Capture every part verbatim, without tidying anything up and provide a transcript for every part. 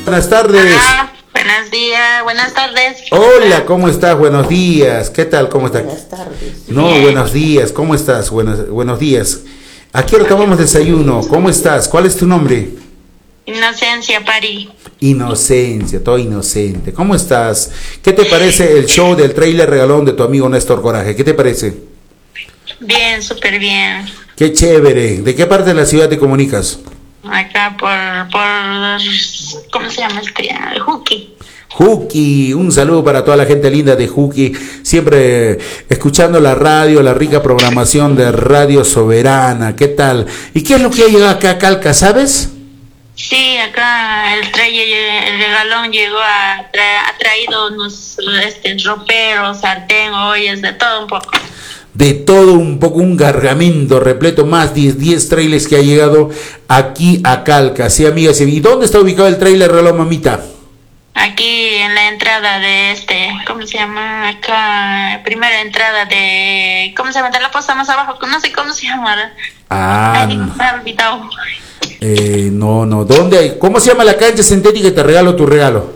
Buenas tardes. Hola, buenos días, buenas tardes. Hola, ¿cómo estás? Buenos días. ¿Qué tal? ¿Cómo estás? Buenas tardes. No, Bien. buenos días. ¿Cómo estás? Buenos, buenos días. ¿A qué hora tomamos desayuno? ¿Cómo estás? ¿Cuál es tu nombre? Inocencia, Pari. Inocencia, todo inocente. ¿Cómo estás? ¿Qué te parece el show del trailer regalón de tu amigo Néstor Coraje? ¿Qué te parece? Bien, súper bien. Qué chévere. ¿De qué parte de la ciudad te comunicas? Acá por, por, ¿cómo se llama este? Juki. Juki, un saludo para toda la gente linda de Juki, siempre escuchando la radio, la rica programación de Radio Soberana. ¿Qué tal? ¿Y qué es lo que ha llegado acá a Calca, sabes? Sí, acá el trailer, el regalón llegó a tra ha traído unos este, roperos, sartén, ollas, de todo un poco. De todo un poco, un cargamento repleto, más diez trailers que ha llegado aquí a Calca. Sí, amigas, ¿y dónde está ubicado el trailer reloj, mamita? Aquí en la entrada de este, ¿cómo se llama? Acá, primera entrada de, ¿cómo se llama? De la posta más abajo, no sé cómo se llama. Ah, Ay, no. me he olvidado. Eh, no, no, ¿dónde hay? ¿Cómo se llama la cancha sintética y te regalo tu regalo?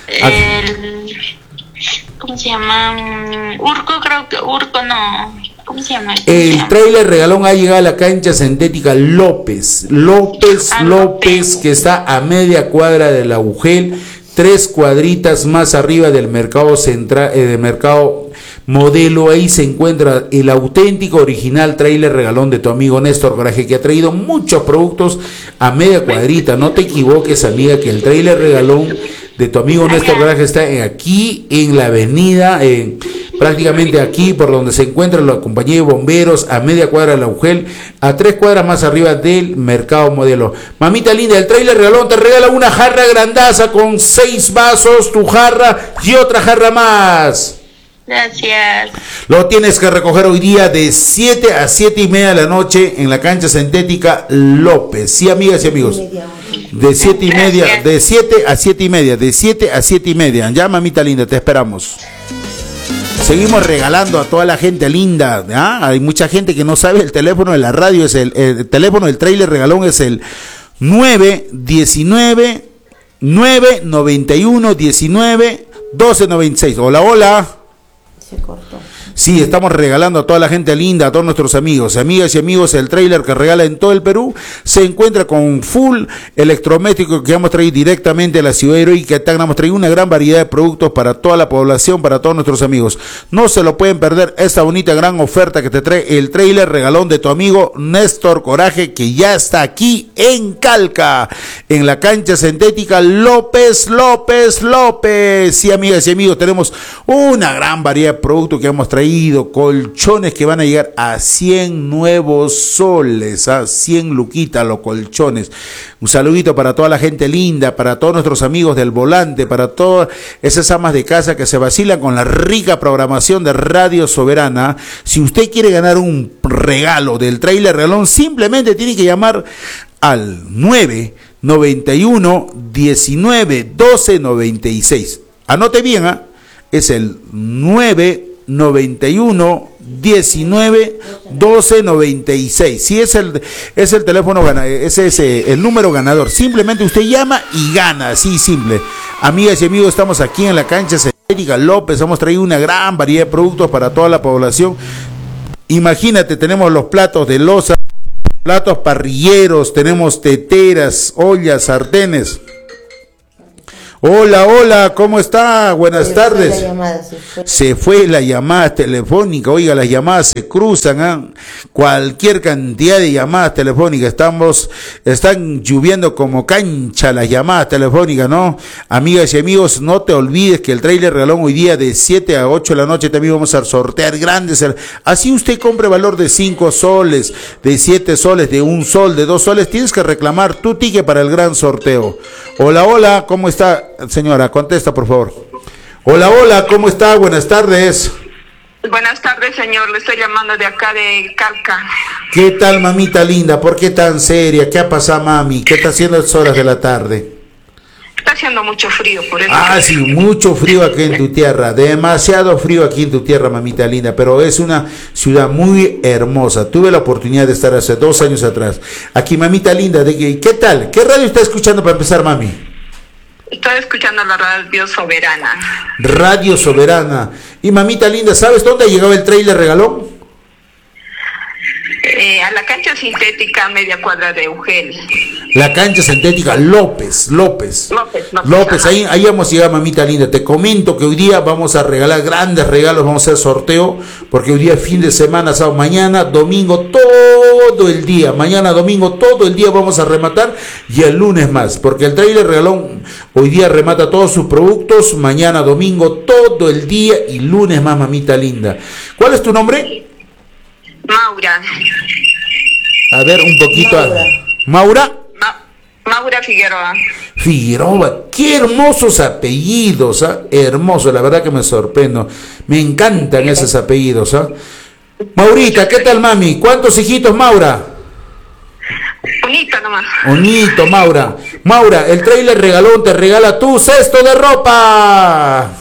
El, ¿cómo se llama? Mm, Urco, creo que, Urco no. ¿Cómo se llama? ¿Cómo se El llama? trailer regalón ha llegado a la cancha sintética López, López, Ah, López, López. que está a media cuadra del Agujel, tres cuadritas más arriba del mercado central, eh, del mercado Modelo. Ahí se encuentra el auténtico original trailer regalón de tu amigo Néstor Coraje, que ha traído muchos productos a media cuadrita. No te equivoques, amiga, que el trailer regalón de tu amigo Néstor Coraje está en- aquí en la avenida, en, prácticamente aquí por donde se encuentra la compañía de bomberos, a media cuadra del Agujel, a tres cuadras más arriba del mercado Modelo. Mamita linda, el trailer regalón te regala una jarra grandaza con seis vasos, tu jarra y otra jarra más. Gracias. Lo tienes que recoger hoy día de siete a siete y media de la noche en la cancha sintética López. Sí, amigas y amigos. De siete y media, de siete a siete y media, de siete a siete y media. Ya, mamita linda, te esperamos. Seguimos regalando a toda la gente linda. ¿Ah? Hay mucha gente que no sabe el teléfono de la radio. Es el, el teléfono del trailer regalón es el nueve diecinueve nueve noventa y uno diecinueve doce noventa y seis. Hola, hola. Se cortó. Sí, estamos regalando a toda la gente linda, a todos nuestros amigos, amigas y amigos, el trailer que regala en todo el Perú se encuentra con full electrodoméstico que hemos traído directamente a la ciudad heroica. Hemos traído una gran variedad de productos para toda la población, para todos nuestros amigos. No se lo pueden perder esta bonita gran oferta que te trae el trailer regalón de tu amigo Néstor Coraje, que ya está aquí en Calca, en la cancha sintética López, López, López. Sí, amigas y amigos, tenemos una gran variedad de productos que hemos traído. Colchones que van a llegar a cien nuevos soles, a cien luquitas los colchones. Un saludito para toda la gente linda, para todos nuestros amigos del volante, para todas esas amas de casa que se vacilan con la rica programación de Radio Soberana. Si usted quiere ganar un regalo del trailer regalón, simplemente tiene que llamar al nueve noventa y uno diecinueve doce noventa y seis. Anote bien, ¿eh? Es el nueve noventa y uno diecinueve doce noventa y seis. Si es el es el teléfono gana, ese es el número ganador. Simplemente usted llama y gana, así simple. Amigas y amigos, estamos aquí en la cancha sintética López. Hemos traído una gran variedad de productos para toda la población. Imagínate, tenemos los platos de loza, platos parrilleros, tenemos teteras, ollas, sartenes. Hola, hola, ¿cómo está? Buenas Se tardes. fue la llamada, se fue. Se fue la llamada telefónica, oiga, las llamadas se cruzan, ¿ah? Cualquier cantidad de llamadas telefónicas, estamos, están lloviendo como cancha las llamadas telefónicas, ¿no? Amigas y amigos, no te olvides que el trailer regalón hoy día de siete a ocho de la noche también vamos a sortear grandes, así usted compre valor de cinco soles, de siete soles, de un sol, de dos soles, tienes que reclamar tu ticket para el gran sorteo. Hola, hola, ¿cómo está? Señora, contesta por favor. Hola, hola, ¿cómo está? Buenas tardes. Buenas tardes, señor. Le estoy llamando de acá de Calca. ¿Qué tal, mamita linda? ¿Por qué tan seria? ¿Qué ha pasado, mami? ¿Qué está haciendo a estas horas de la tarde? Está haciendo mucho frío, por eso. Ah, sí, mucho frío aquí en tu tierra. Demasiado frío aquí en tu tierra, mamita linda. Pero es una ciudad muy hermosa. Tuve la oportunidad de estar hace dos años atrás. Aquí, mamita linda. De que, ¿qué tal? ¿Qué radio está escuchando para empezar, mami? Estoy escuchando la radio Soberana. Radio Soberana. Y mamita linda, ¿sabes dónde ha llegado el tráiler regalón? Eh, a la cancha sintética media cuadra de Ugel. La cancha sintética López, López. López, López, López, ajá. ahí, ahí hemos llegado, mamita linda. Te comento que hoy día vamos a regalar grandes regalos, vamos a hacer sorteo, porque hoy día es fin de semana, sábado, mañana, domingo, todo el día. Mañana, domingo, todo el día vamos a rematar y el lunes más, porque el tráiler regalón hoy día remata todos sus productos, mañana, domingo, todo el día y lunes más, mamita linda. ¿Cuál es tu nombre? Maura. A ver, un poquito. Maura. ¿Maura? Ma- Maura Figueroa. Figueroa, qué hermosos apellidos, ¿ah? Hermoso, la verdad que me sorprendo. Me encantan esos apellidos, ¿ah? Maurita, ¿qué tal, mami? ¿Cuántos hijitos, Maura? Bonito nomás. Bonito, Maura. Maura, el tráiler regalón te regala tu cesto de ropa.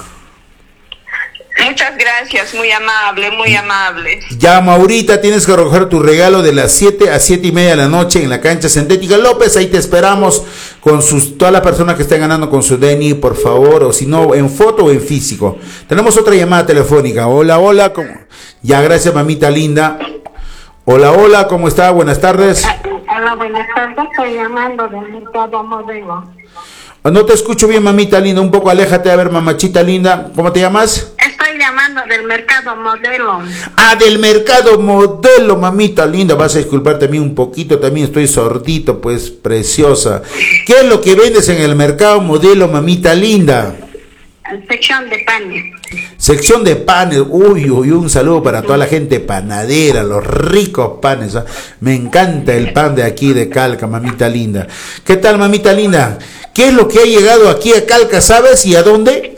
Muchas gracias, muy amable, muy amable. Ya, Maurita, tienes que recoger tu regalo de las siete a siete y media de la noche en la cancha sintética López. Ahí te esperamos con sus, todas las personas que estén ganando con su D N I, por favor, o si no, en foto o en físico. Tenemos otra llamada telefónica. Hola, hola. ¿cómo? Ya, gracias, mamita linda. Hola, hola, ¿cómo está? Buenas tardes. Hola, buenas tardes. Estoy llamando del mercado modelo. No te escucho bien, mamita linda. Un poco aléjate, a ver, mamachita linda. ¿Cómo te llamas? Estoy llamando del mercado modelo. Ah, del mercado modelo, mamita linda. Vas a disculparte a mí un poquito, también estoy sordito, pues, preciosa. ¿Qué es lo que vendes en el mercado modelo, mamita linda? Sección de panes. Sección de panes. Uy, uy, un saludo para toda la gente panadera, los ricos panes. ¿ah? Me encanta el pan de aquí de Calca, mamita linda. ¿Qué tal, mamita linda? ¿Qué es lo que ha llegado aquí a Calca, sabes? ¿Y a dónde?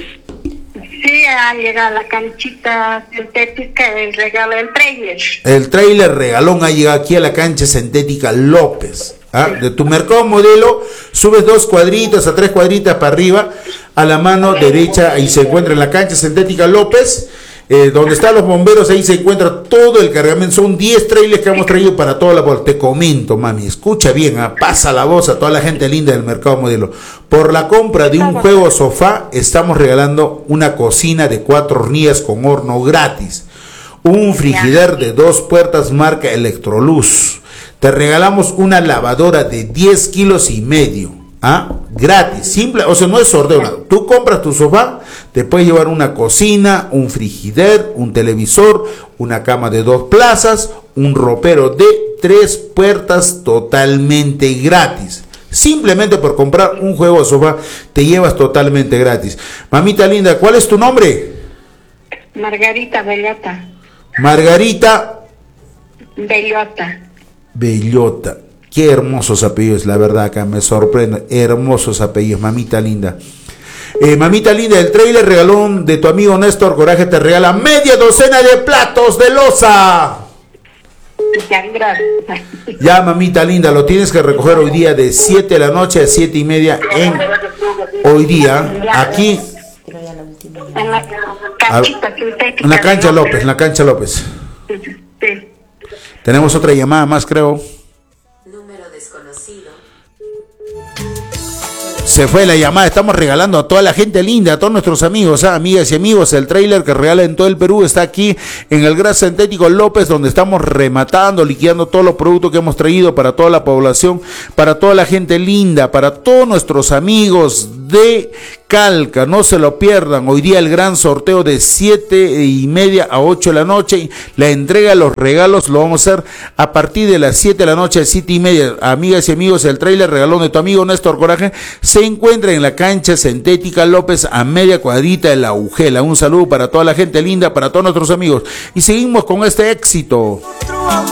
Sí, ha llegado la canchita sintética y regalo el trailer. El tráiler regalón ha llegado aquí a la cancha sintética López. ¿ah? De tu mercado modelo, subes dos cuadritas a tres cuadritas para arriba, a la mano derecha, ahí se encuentra en la cancha sintética López, eh, donde están los bomberos, ahí se encuentra todo el cargamento. Son diez trailers que hemos traído para toda la bolsa. Te comento, mami, escucha bien, ¿ah? Pasa la voz a toda la gente linda del mercado modelo. Por la compra de un juego sofá, estamos regalando una cocina de cuatro hornillas con horno gratis, un frigider de dos puertas marca Electroluz. Te regalamos una lavadora de diez kilos y medio, ¿ah? Gratis, simple, o sea, no es sorteo, nada. Tú compras tu sofá, te puedes llevar una cocina, un frigider, un televisor, una cama de dos plazas, un ropero de tres puertas totalmente gratis. Simplemente por comprar un juego de sofá, te llevas totalmente gratis. Mamita linda, ¿cuál es tu nombre? Margarita Bellota. Margarita Bellota. Bellota. Qué hermosos apellidos, la verdad, que me sorprende. Hermosos apellidos, mamita linda. Eh, mamita linda, el trailer regalón de tu amigo Néstor Coraje te regala media docena de platos de loza. Ya, gracias. Ya, mamita linda, lo tienes que recoger hoy día de siete de la noche a siete y media en hoy día, aquí Creo ya la última. En la canchita sintética. en la cancha de López, en la cancha López. Sí. Tenemos otra llamada más, creo. Número desconocido. Se fue la llamada, estamos regalando a toda la gente linda, a todos nuestros amigos, ¿ah? amigas y amigos, el tráiler que regala en todo el Perú está aquí en el Gran Sintético López, donde estamos rematando, liquidando todos los productos que hemos traído para toda la población, para toda la gente linda, para todos nuestros amigos de Calca. No se lo pierdan, hoy día el gran sorteo de siete y media a ocho de la noche, la entrega de los regalos lo vamos a hacer a partir de las siete de la noche a siete y media. Amigas y amigos, el tráiler regalón de tu amigo Néstor Coraje se encuentra en la cancha sintética López a media cuadrita de la Ugela. Un saludo para toda la gente linda, para todos nuestros amigos, y seguimos con este éxito.